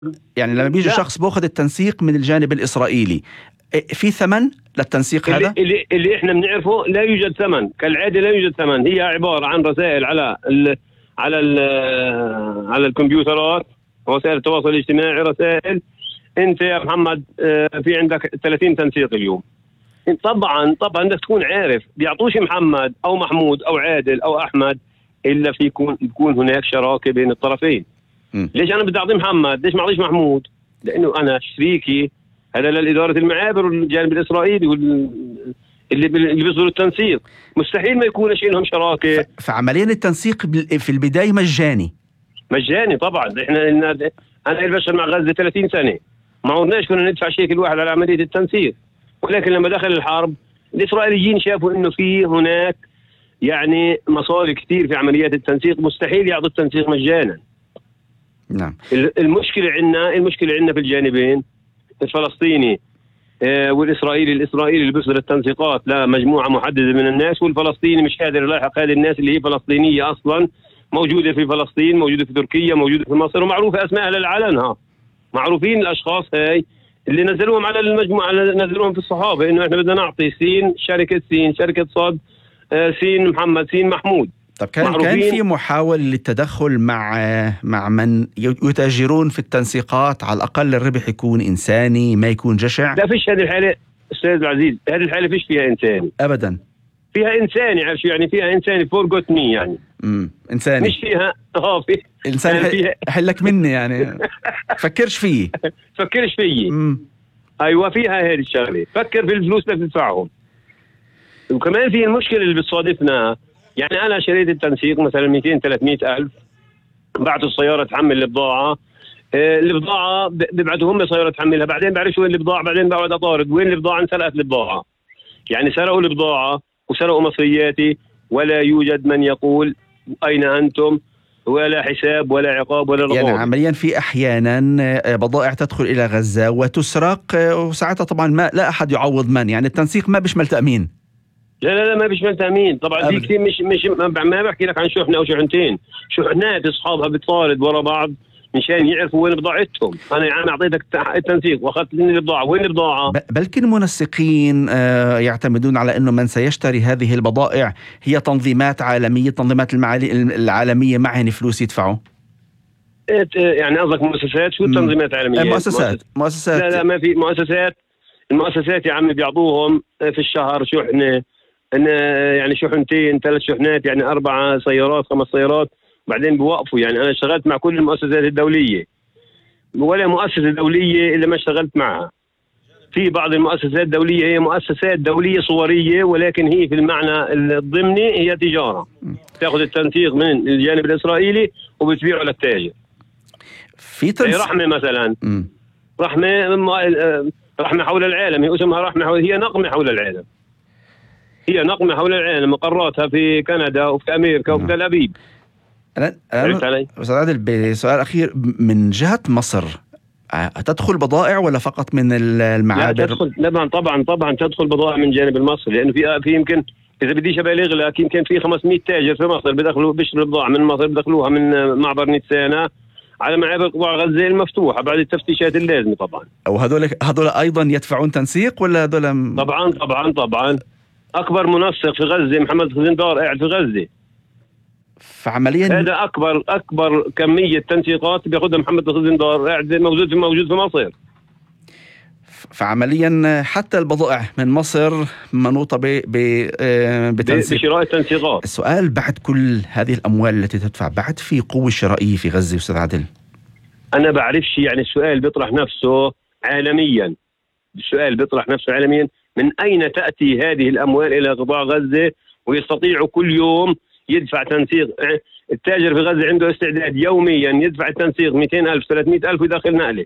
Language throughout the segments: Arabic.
يعني لما بيجي لا، شخص باخذ التنسيق من الجانب الإسرائيلي، في ثمن للتنسيق هذا؟ اللي احنا بنعرفه لا يوجد ثمن، كالعاده لا يوجد ثمن. هي عباره عن رسائل على الكمبيوترات، وسائل التواصل الاجتماعي، رسائل: انت يا محمد في عندك 30 تنسيق اليوم. طبعا بدك تكون عارف، بيعطوش محمد او محمود او عادل او احمد الا في يكون هناك شراكه بين الطرفين. ليش انا بدي اعطي محمد؟ ليش ما اعطيش محمود؟ لانه انا شريكي هذا للاداره المعابر والجانب الاسرائيلي اللي بيصدروا التنسيق، مستحيل ما يكون لهم شراكه. فعمليا التنسيق في البدايه مجاني. مجاني طبعا. انا البشر مع غزه 30 سنه، ما عرناش كنا ندفع شيكل واحد على عمليه التنسيق. ولكن لما دخل الحرب الاسرائيليين شافوا انه في هناك يعني مصاري كثير في عمليات التنسيق، مستحيل يعطوا التنسيق مجانا. نعم. المشكله عندنا في الجانبين، الفلسطيني والاسرائيلي. الاسرائيلي اللي بيصدر التنسيقات لمجموعه محدده من الناس، والفلسطيني مش قادر يلاحق هذه الناس اللي هي فلسطينيه اصلا، موجوده في فلسطين، موجوده في تركيا، موجوده في مصر، ومعروفه اسمائها للعلن. معروفين الاشخاص هاي اللي نزلوهم على المجموعه، نزلوهم في الصحافه انه احنا بدنا نعطي سين شركه سين، شركه صد، سين محمد، سين محمود. طب كان في محاولة للتدخل مع من يتاجرون في التنسيقات، على الأقل الربح يكون إنساني ما يكون جشع؟ لا، فيش هذه الحالة أستاذ العزيز، هذه الحالة فيش فيها إنساني أبدا. فيها إنساني، عارف شو يعني فيها إنساني؟ فورجوت مي يعني. إنساني مش فيها في إنساني حلك مني يعني فكرش فيه. فكرش فيه. أيوة، فيها هذه الشغلة، فكر في الفلوس اللي بتدفعهم. وكمان في المشكلة اللي بتصادفنا، يعني أنا شريت التنسيق مثلا 200-300 ألف، بعتوا السيارة تحمل البضاعة، البضاعة بيبعتوا هم سيارة تحملها، بعدين بعرفش وين البضاعة، بعدين بقعد أطارد وين البضاعة، انسرقت البضاعة. يعني سرقوا البضاعة وسرقوا مصرياتي، ولا يوجد من يقول أين أنتم، ولا حساب ولا عقاب ولا رقابة. يعني عمليا في أحيانا بضائع تدخل إلى غزة وتسرق، وساعتها طبعا لا أحد يعوض من، يعني التنسيق ما بيشمل تأمين. لا ما بيشمل تأمين طبعا. دي كثير مش ما بحكي لك عن شحنة أو شحنتين، شحنات أصحابها بتطارد ورا بعض مشان يعرفوا وين بضاعتهم. أنا أعطيتك التنسيق وأخذت مني البضاعة، وين البضاعة؟ بلكن المنسقين يعتمدون على أنه من سيشتري هذه البضائع هي تنظيمات عالمية، تنظيمات العالمية معهن فلوس يدفعوا. يعني قصدك مؤسسات؟ شو التنظيمات العالمية؟ مؤسسات. لا ما في مؤسسات. المؤسسات يا عمي بيعطوهم في الشهر شحنة، يعني شحنتين 3 شحنات، يعني 4 سيارات 5 سيارات، بعدين بوقفوا. يعني أنا اشتغلت مع كل المؤسسات الدولية، ولا مؤسسة دولية إلا ما اشتغلت معها. في بعض المؤسسات الدولية هي مؤسسات دولية صورية، ولكن هي في المعنى الضمني هي تجارة، تأخذ التنسيق من الجانب الإسرائيلي وبتبيعه للتاجر. في رحمة مثلا، رحمة حول العالم، هي اسمها رحمة هي نقمة حول العالم. هي نقمة حول العالم، مقراتها في كندا وفي أمريكا وفي تل أبيب. أستاذ عادل، بسؤال أخير، من جهة مصر تدخل بضائع ولا فقط من المعابر؟ لا تدخل، طبعا تدخل بضائع من جانب المصري، لأنه في يمكن إذا بديش أبالغ لك يمكن في 500 تاجر في مصر بيشتروا بضاعة من مصر، بدخلوها من معبر نيتسانا على معابر قطاع غزة المفتوحة بعد التفتيشات اللازمة طبعا. وهذول أيضا يدفعون تنسيق ولا هذول؟ طبعا أكبر منسق في غزة محمد خزندار قاعد في غزة. فعمليا هذا أكبر كمية تنسيقات بياخذها محمد خزندار، قاعد موجود في مصر. فعمليا حتى البضائع من مصر منوطة بشراء التنسيقات. السؤال، بعد كل هذه الأموال التي تدفع، بعد في قوة شرائية في غزة أستاذ عادل؟ أنا بعرفش، يعني السؤال بيطرح نفسه عالميا، من أين تأتي هذه الأموال إلى قطاع غزة ويستطيع كل يوم يدفع تنسيق؟ التاجر في غزة عنده استعداد يوميا يدفع التنسيق 200,000 300,000 ويدخل نقلة.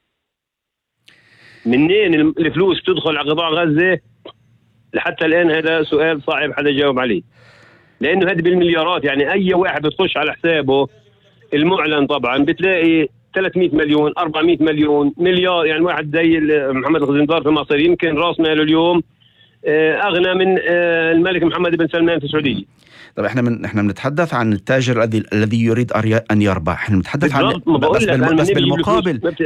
منين الفلوس تدخل على قطاع غزة؟ لحتى الآن هذا سؤال صعب حدا يجاوب عليه، لأنه هذا بالمليارات. يعني أي واحد بتخش على حسابه المعلن طبعا بتلاقي 300 مليون 400 مليون مليار. يعني واحد زي محمد خزندار في مصر يمكن راس ماله اليوم اغنى من الملك محمد بن سلمان في السعوديه. طب احنا بنتحدث عن التاجر الذي يريد ان يربح، احنا بنتحدث عن بس بالمقابل